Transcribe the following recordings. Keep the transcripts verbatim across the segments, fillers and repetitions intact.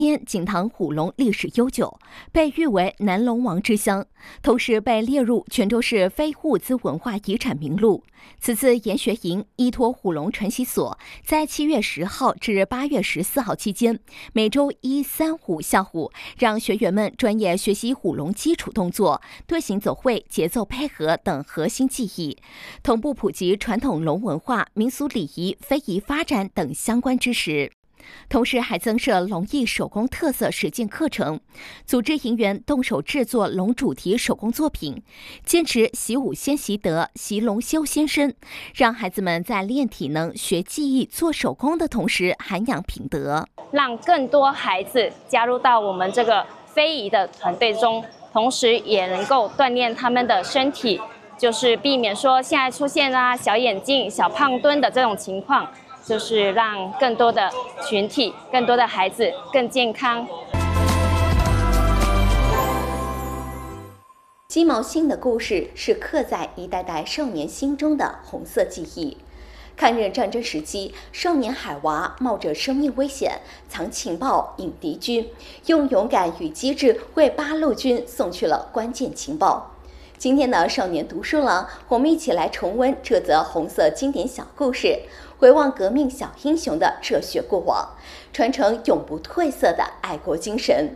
天景唐虎龙历史悠久，被誉为南龙王之乡，同时被列入泉州市非物质文化遗产名录。此次研学营依托虎龙传习所，在七月十号至八月十四号期间，每周一、三、五下午，让学员们专业学习虎龙基础动作、队形走位、节奏配合等核心技艺，同步普及传统龙文化、民俗礼仪、非遗发展等相关知识。同时还增设龙艺手工特色实践课程，组织营员动手制作龙主题手工作品，坚持习武先习德，习龙修先身，让孩子们在练体能、学技艺、做手工的同时涵养品德， 让更多孩子加入到我们这个非遗的团队中，同时也能够锻炼他们的身体，就是避免说现在出现啊小眼镜、小胖墩的这种情况。就是让更多的群体、更多的孩子更健康。 鸡毛信的故事是刻在一代代少年心中的红色记忆。抗日战争时期，少年海娃冒着生命危险，藏情报引敌军，用勇敢与机智为八路军送去了关键情报。今天的少年读书郎，我们一起来重温这则红色经典小故事，回望革命小英雄的热血过往，传承永不褪色的爱国精神。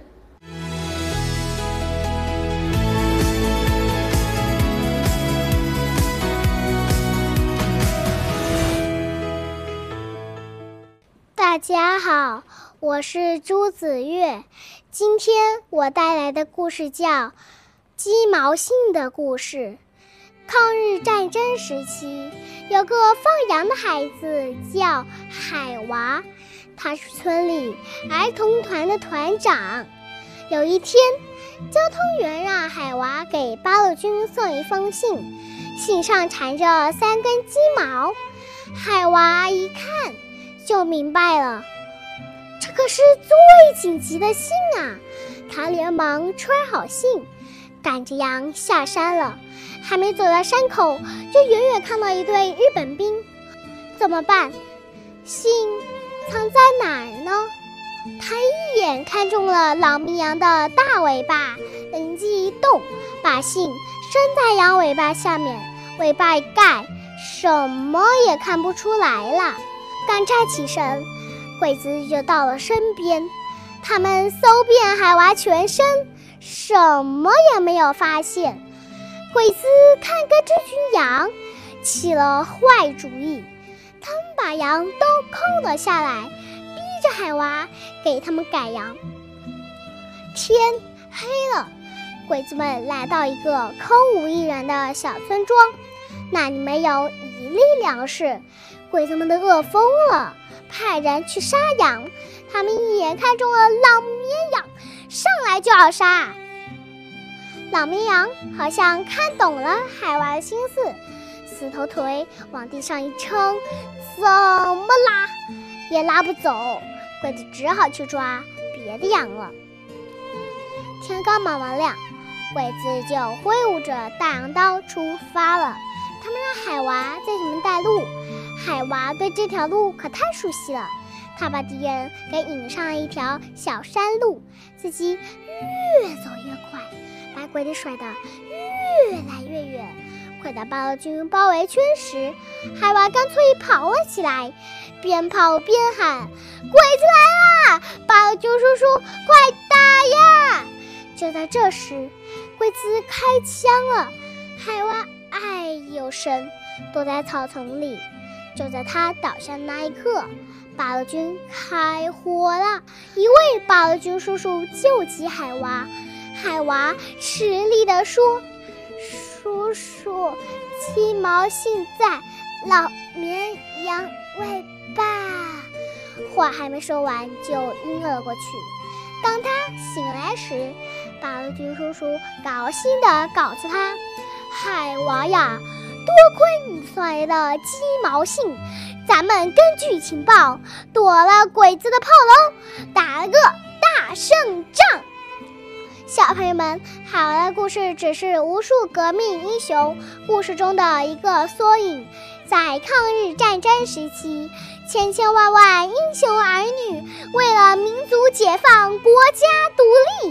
大家好，我是朱子月，今天我带来的故事叫鸡毛信的故事。抗日战争时期，有个放羊的孩子叫海娃，他是村里儿童团的团长。有一天，交通员让海娃给八路军送一封信，信上缠着三根鸡毛。海娃一看就明白了，这可是最紧急的信啊！他连忙揣好信，赶着羊下山了。还没走到山口，就远远看到一队日本兵。怎么办？信藏在哪儿呢？他一眼看中了老绵羊的大尾巴，灵机一动，把信伸在羊尾巴下面，尾巴一盖，什么也看不出来了。刚站起身，鬼子就到了身边。他们搜遍海娃全身，什么也没有发现。鬼子看个这群羊，起了坏主意，他们把羊都扣了下来，逼着海娃给他们改羊。天黑了，鬼子们来到一个空无一人的小村庄，那里没有一粒粮食。鬼子们都饿疯了，派人去杀羊。他们一眼看中了老绵羊，上来就要杀。老绵羊好像看懂了海娃的心思，四头腿往地上一撑，怎么拉也拉不走，鬼子只好去抓别的羊了。天刚慢慢亮，鬼子就挥舞着大羊刀出发了。他们让海娃在前面带路，海娃对这条路可太熟悉了，他把敌人给引上了一条小山路，自己越走越快，把鬼子甩得越来越远。快到八路军包围圈时，海娃干脆跑了起来，边跑边喊：鬼子来啦！八路军叔叔快打呀！就在这时，鬼子开枪了，海娃哎呦声，躲在草丛里。就在他倒下的那一刻，八路军开火了，一位八路军叔叔救起海娃。海娃吃力地说：叔叔，鸡毛信在，老绵羊尾巴。话还没说完就晕了过去。当他醒来时，八路军叔叔高兴地告诉他：海娃呀，多亏你送来的鸡毛信，咱们根据情报躲了鬼子的炮楼，打了个大胜仗。小朋友们，海娃的故事只是无数革命英雄故事中的一个缩影。在抗日战争时期， 千千万万英雄儿女为了民族解放、国家